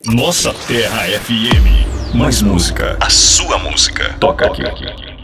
Nossa Terra FM. Mais música. A sua música. Toca aqui.